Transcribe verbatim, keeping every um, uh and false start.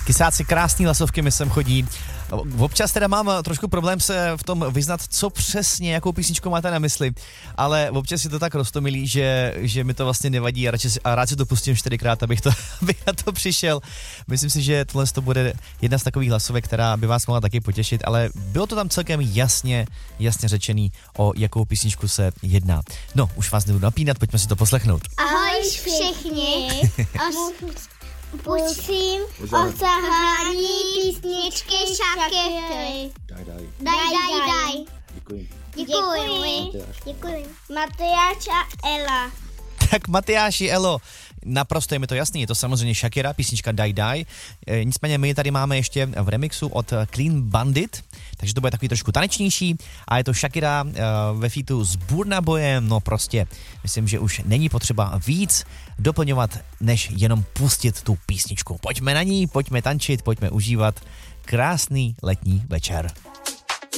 Kysáci krásný hlasovky mi sem chodí. Občas teda mám trošku problém se v tom vyznat, co přesně, jakou písničku máte na mysli, ale občas je to tak roztomilý, že, že mi to vlastně nevadí a, radši si, a rád si to pustím čtyřikrát, abych, to, abych na to přišel. Myslím si, že tohle to bude jedna z takových hlasovek, která by vás mohla taky potěšit, ale bylo to tam celkem jasně, jasně řečený, o jakou písničku se jedná. No, už vás nebudu napínat, pojďme si to poslechnout. Ahoj všichni, pusím o zahání písničky Shakiry. Daj, daj. Daj, daj, daj. Děkuji. Děkuji. Děkuji. Matyáš a Ela. Tak Matyáši, Elo, naprosto je mi to jasný, je to samozřejmě Shakira, písnička Daj Daj. E, nicméně my tady máme ještě v remixu od Clean Bandit, takže to bude takový trošku tanečnější a je to Shakira e, ve featu s Burna Boyem, no prostě myslím, že už není potřeba víc doplňovat, než jenom pustit tu písničku. Pojďme na ní, pojďme tančit, pojďme užívat krásný letní večer.